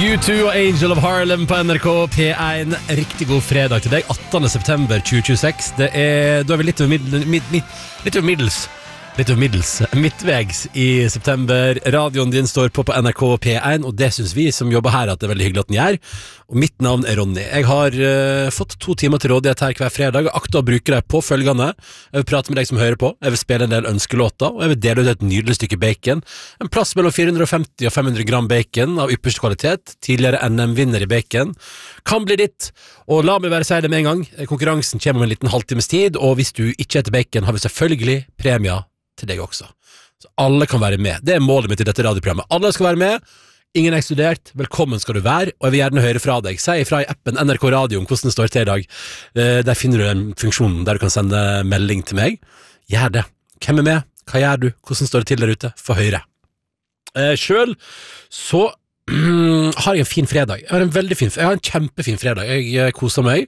U2 og Angel of Harlem på NRK P1. Riktig god fredag til deg, 18. september 2026. Da er vi litt over middels, midtvegs i september. Radioen din står på NRK P1, og det synes vi som jobber her at det er veldig hyggelig at den gjør. Og mitt navn er Ronny. Jeg har fått 2 timer til rådighet her hver fredag, og akta å bruke deg på følgende. Jeg vil prate med deg som hører på, jeg vil spille en del ønskelåter, og jeg vil dele ut et nydelig stykke bacon. En plass mellom 450 og 500 gram bacon av ypperste kvalitet. Tidligere NM-vinner i bacon. Kan bli ditt. Og la meg bare si det med en gang. Konkurransen kommer om en liten halvtimes tid, og hvis du ikke heter bacon, har vi selvfølgelig premier til deg også. Så alle kan være med. Det er målet mitt i dette radioprogrammet. Alle skal være med. Ingen er ekskludert. Velkommen skal du være, og jeg vil gjerne høre fra deg. Si ifra i appen NRK Radio om hvordan det står til i dag. Der finner du en funksjon der du kan sende melding til meg. Gjør det. Hvem er med? Hva gjør du? Hvordan står det til der ute? Få høre. Selv så har jeg en fin fredag. Jeg har en kjempefin fredag. Jeg koser meg.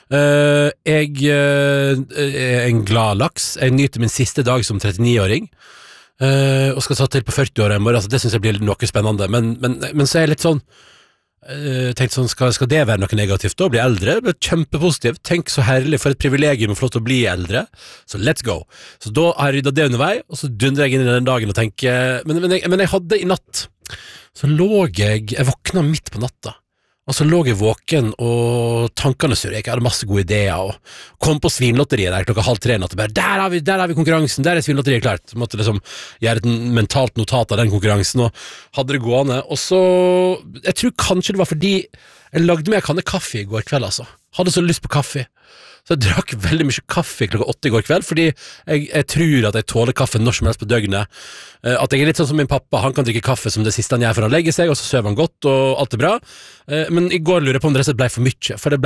Jeg er en glad laks. Jeg nyter min siste dag som 39-åring. Og skal ta til på 40-året i morgen, så det synes jeg blir noe spennende. Men så er jeg litt sånn tenkt sånn, skal det være noe negativt da? Bli eldre? Det blir kjempepositivt. Tenk så herlig, for et privilegium å få lov til å bli eldre. Så let's go. Så da har jeg ryddet det under vei, og så dundrer jeg inn i den dagen og tenker men jeg hadde i natt så jeg våkna midt på natta. Og så lå jeg våken, og tankene surret. Jeg hadde masse gode ideer, og kom på Svinlotteriet der klokka 2:30 natt, og bare, der har vi konkurransen, der er Svinlotteriet klart. Så måtte liksom gjøre et mentalt notat av den konkurransen, og hadde det gående. Og så, jeg tror kanskje det var fordi jeg lagde meg en kanne kaffe i går kveld, altså. Hadde så lyst på kaffe. Så jeg drakk veldig mye kaffe klokka 8 i går kveld, fordi jeg tror at jeg tåler kaffe når som helst på døgnet. At jeg er litt sånn som min pappa, han kan drikke kaffe som det siste han gjør for han legger seg, og så søver han godt, og alt er bra. Men i går lurer jeg på om det ble for mye, for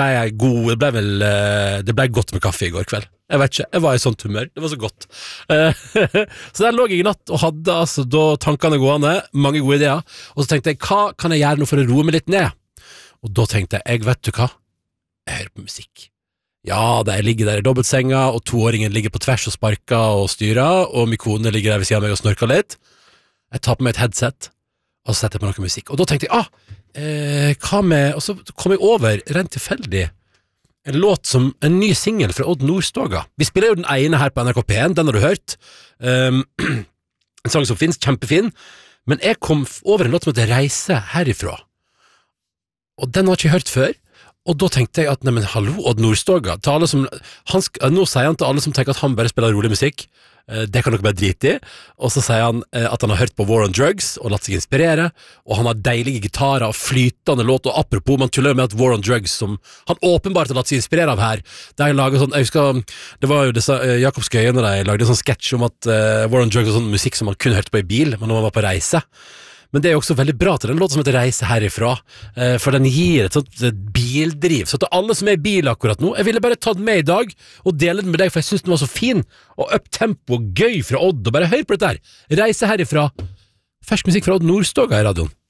det ble godt med kaffe i går kveld. Jeg vet ikke, jeg var i sånt humør, det var så godt. Så der lå jeg i natt og hadde altså da tankene gående, mange gode ideer, og så tenkte jeg, hva kan jeg gjøre nå for å roe meg litt ned? Og da tenkte jeg, vet du hva? Jeg hører på musikk. Ja, jeg ligger der i dobbeltsenga, og 2-åringen ligger på tvers og sparker og styrer, og min kone ligger der ved siden av meg og snorker litt. Jeg tar på meg et headset, og så setter jeg på noe musikk. Og da tenkte jeg, hva med... Og så kom jeg over, rent tilfeldig, en låt som en ny single fra Odd Nordstoga. Vi spiller jo den ene her på NRK P1, den har du hørt. En sang som finnes, kjempefin. Men jeg kom over en låt som heter Reise herifra. Og den har jeg ikke hørt før. Og da tenkte jeg at, nei, men hallo, Odd Nordstoga, nå sier han til alle som tenker at han bare spiller rolig musikk, det kan dere bare drite i, og så sier han at han har hørt på War on Drugs, og latt seg inspirere, og han har deilige gitarer og flytende låt, og apropos, man tuller med at War on Drugs, som han åpenbart har latt seg inspirere av her, der jeg laget sånn, jeg husker, det var jo disse Jakob Skøyen, og de lagde en sånn sketsj om at War on Drugs var sånn musikk som man kun hørte på i bil, men når man var på reise. Men det er jo også veldig bra til den låten som heter Reise herifra, for den gir et sånt bildriv. Så til alle som er i bil akkurat nå, jeg ville bare ta den med i dag og dele den med deg, for jeg synes den var så fin, og up-tempo og gøy fra Odd, og bare hør på dette her. Reise herifra. Fersk musikk fra Odd Nordstoga i radioen.